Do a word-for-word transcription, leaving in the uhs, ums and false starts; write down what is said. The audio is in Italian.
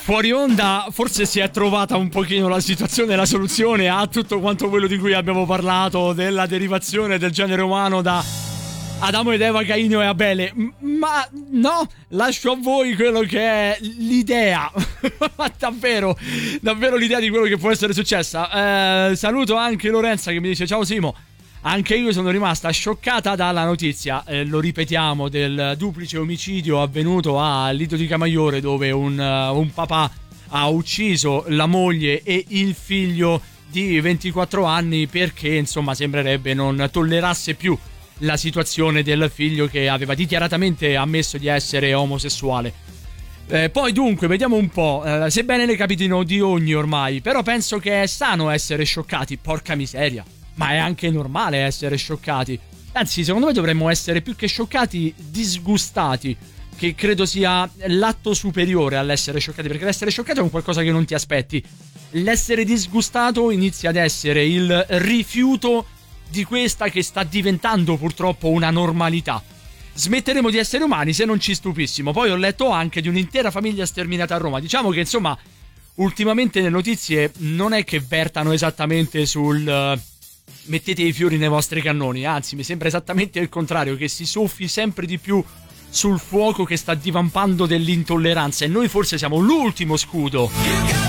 fuori onda forse si è trovata un pochino la situazione, la soluzione a tutto quanto quello di cui abbiamo parlato, della derivazione del genere umano da Adamo ed Eva, Caino e Abele. Ma no, lascio a voi quello che è l'idea, ma davvero, davvero l'idea di quello che può essere successa. Eh, saluto anche Lorenza che mi dice: ciao Simo, anche io sono rimasta scioccata dalla notizia, eh, lo ripetiamo, del duplice omicidio avvenuto a Lido di Camaiore, dove un, uh, un papà ha ucciso la moglie e il figlio di ventiquattro anni perché insomma sembrerebbe non tollerasse più la situazione del figlio che aveva dichiaratamente ammesso di essere omosessuale. Eh, poi dunque vediamo un po', eh, sebbene ne capitino di ogni ormai, però penso che è sano essere scioccati, porca miseria, ma è anche normale essere scioccati. Anzi, secondo me dovremmo essere più che scioccati, disgustati, che credo sia l'atto superiore all'essere scioccati, perché l'essere scioccati è un qualcosa che non ti aspetti. L'essere disgustato inizia ad essere il rifiuto di questa che sta diventando purtroppo una normalità. Smetteremo di essere umani se non ci stupissimo. Poi ho letto anche di un'intera famiglia sterminata a Roma. Diciamo che insomma ultimamente le notizie non è che vertano esattamente sul uh, mettete i fiori nei vostri cannoni, anzi mi sembra esattamente il contrario, che si soffi sempre di più sul fuoco che sta divampando dell'intolleranza, e noi forse siamo l'ultimo scudo.